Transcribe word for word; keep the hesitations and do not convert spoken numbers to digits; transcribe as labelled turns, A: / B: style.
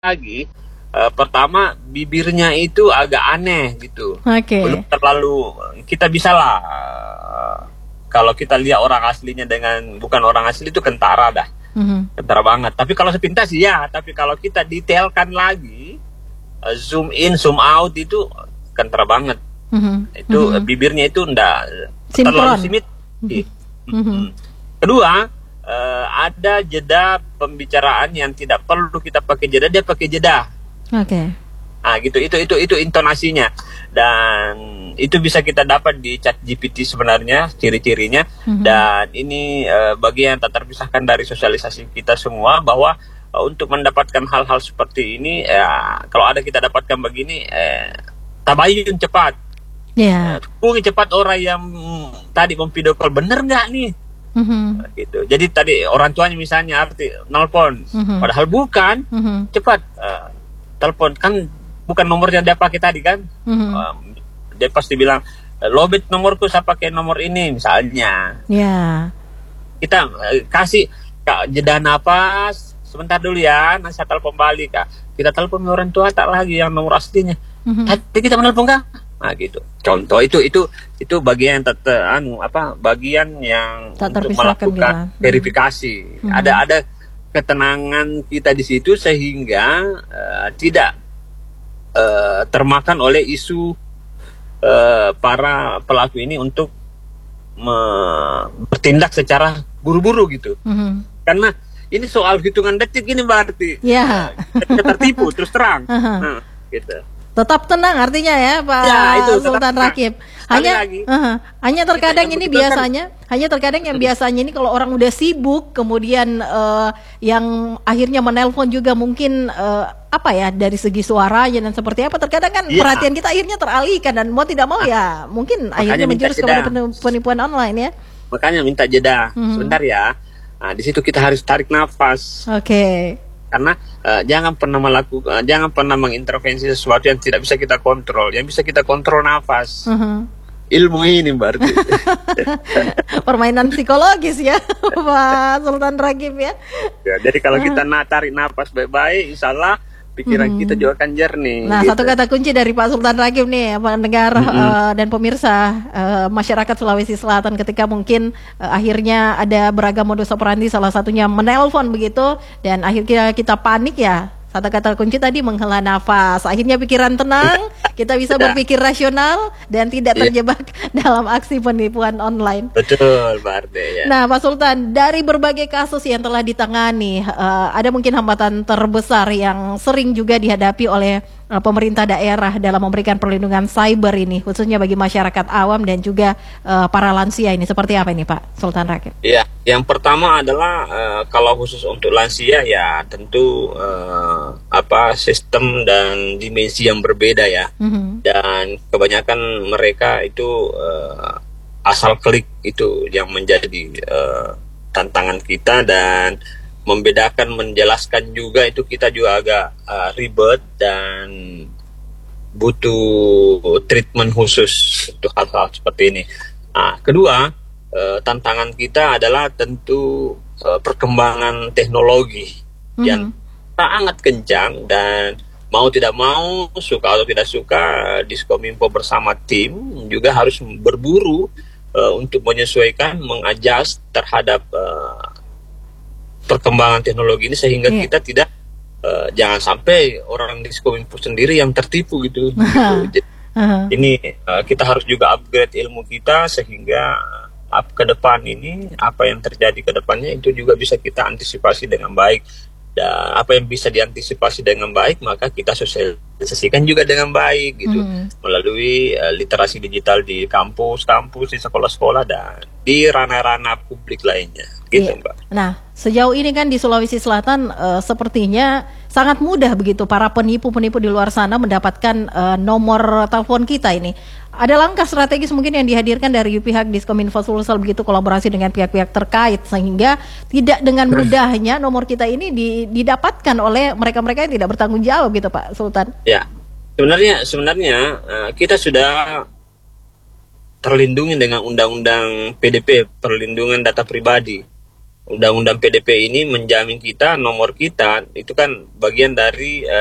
A: lagi, uh, pertama bibirnya itu agak aneh gitu.
B: Oke.
A: Belum terlalu kita bisa lah. Uh, kalau kita lihat orang aslinya dengan bukan orang asli itu kentara dah,
B: Mhm.
A: kentara banget. Tapi kalau sepintas ya. Tapi kalau kita detailkan lagi, uh, zoom in, zoom out itu kentara banget.
B: Mhm.
A: Itu
B: Mhm.
A: uh, bibirnya itu ndak
B: Sinkron.
A: terlalu simetris.
B: Mhm.
A: Kedua, uh, ada jeda pembicaraan yang tidak perlu kita pakai jeda, dia pakai jeda.
B: Oke.
A: Ah gitu, itu itu itu intonasinya, dan itu bisa kita dapat di Chat G P T sebenarnya ciri-cirinya.
B: Mhm.
A: Dan ini uh, bagian tak terpisahkan dari sosialisasi kita semua bahwa uh, untuk mendapatkan hal-hal seperti ini, ya, kalau ada kita dapatkan begini, eh, tabayun cepat,
B: Ya.
A: eh, hubungi cepat orang yang mm, tadi memvideo call, bener nggak nih?
B: Mhm.
A: Gitu. Jadi tadi orang tuanya misalnya arti nelpon,
B: Mhm.
A: padahal bukan,
B: Mhm.
A: cepat uh, telepon, kan bukan nomornya dia pakai tadi kan.
B: Mhm.
A: Um, dia pasti bilang, lobet nomorku, saya pakai nomor ini misalnya.
B: Ya.
A: Kita uh, kasih Kak, jeda napas sebentar dulu ya, nanti saya telepon balik Kak. Kita telepon orang tua tak lagi yang nomor aslinya.
B: Mhm.
A: Tadi kita menelpon Kak. Nah gitu. Contoh itu itu itu bagian yang ter, anu apa bagian yang
B: Tak
A: untuk
B: terpisahkan
A: melakukan
B: kita.
A: verifikasi.
B: Mhm.
A: Ada ada ketenangan kita di situ sehingga uh, tidak uh, termakan oleh isu uh, para pelaku ini untuk me- bertindak secara buru-buru gitu.
B: Mhm.
A: Karena ini soal hitungan detik ini berarti
B: Ya.
A: kita tertipu terus terang.
B: Aha.
A: Nah, gitu.
B: Tetap tenang artinya ya Pak
A: Ya, itu, tetap
B: Sultan
A: tenang.
B: Rakib.
A: Sekali
B: Hanya
A: lagi,
B: aha, hanya terkadang
A: yang
B: ini
A: betul kan-
B: biasanya, hanya terkadang yang biasanya ini kalau orang udah sibuk kemudian eh, yang akhirnya menelpon juga mungkin eh, apa ya dari segi suaranya dan seperti apa, terkadang kan
A: Iya.
B: perhatian kita akhirnya teralihkan dan mau tidak mau ya mungkin akhirnya
A: minta
B: menjurus
A: jeda.
B: kepada penipu- penipuan online ya.
A: Makanya minta jeda
B: Mhm.
A: sebentar ya. Nah, di situ kita harus tarik nafas.
B: Oke.
A: Karena eh, jangan pernah melakukan, jangan pernah mengintervensi sesuatu yang tidak bisa kita kontrol. Yang bisa kita kontrol nafas.
B: Mhm.
A: Ilmu ini berarti.
B: Permainan psikologis ya Pak Sultan Rakib ya.
A: Ya, jadi kalau kita na tarik nafas baik-baik, insya Allah pikiran kita juga akan jernih.
B: Nah,
A: gitu.
B: satu kata kunci dari Pak Sultan Rakib nih, pendengar eh, dan pemirsa eh, masyarakat Sulawesi Selatan ketika mungkin eh, akhirnya ada beragam modus operandi, salah satunya menelpon begitu, dan akhirnya kita panik ya. Satu kata kunci tadi menghela nafas. Akhirnya pikiran tenang, kita bisa berpikir rasional dan tidak
A: Iya.
B: terjebak dalam aksi penipuan online.
A: Betul, berarti ya.
B: Nah, Pak Sultan, dari berbagai kasus yang telah ditangani, eh, ada mungkin hambatan terbesar yang sering juga dihadapi oleh eh, pemerintah daerah dalam memberikan perlindungan cyber ini, khususnya bagi masyarakat awam dan juga eh, para lansia ini. Seperti apa ini, Pak Sultan Rakib?
A: Iya, yang pertama adalah eh, kalau khusus untuk lansia ya tentu eh, apa sistem dan dimensi yang berbeda ya.
B: Mhm.
A: Dan kebanyakan mereka itu eh, asal klik itu yang menjadi eh, tantangan kita, dan membedakan menjelaskan juga itu kita juga agak eh, ribet dan butuh treatment khusus untuk hal-hal seperti ini. Nah, kedua, eh, tantangan kita adalah tentu eh, perkembangan teknologi
B: Mhm.
A: yang sangat kencang, dan mau tidak mau, suka atau tidak suka, Diskominfo bersama tim juga harus berburu eh, untuk menyesuaikan, mengadjust terhadap eh, perkembangan teknologi ini sehingga
B: Iya.
A: kita tidak eh, jangan sampai orang Diskominfo sendiri yang tertipu gitu. gitu. Jadi,
B: Aha.
A: ini eh, kita harus juga upgrade ilmu kita sehingga up ke depan ini apa yang terjadi ke depannya itu juga bisa kita antisipasi dengan baik. Dan apa yang bisa diantisipasi dengan baik maka kita sosialisasikan juga dengan baik gitu,
B: Mhm.
A: melalui uh, literasi digital di kampus-kampus, di sekolah-sekolah, dan di ranah-ranah publik lainnya gitu,
B: Iya.
A: Mbak.
B: Nah, sejauh ini kan di Sulawesi Selatan eh, sepertinya sangat mudah begitu para penipu-penipu di luar sana mendapatkan eh, nomor telepon kita ini. Ada langkah strategis mungkin yang dihadirkan dari pihak Diskominfo Sulsel begitu, kolaborasi dengan pihak-pihak terkait sehingga tidak dengan mudahnya nomor kita ini di- didapatkan oleh mereka-mereka yang tidak bertanggung jawab gitu, Pak Sultan.
A: Ya, sebenarnya sebenarnya uh, kita sudah terlindungi dengan undang-undang P D P, perlindungan data pribadi. undang-undang P D P ini menjamin kita nomor kita itu kan bagian dari uh,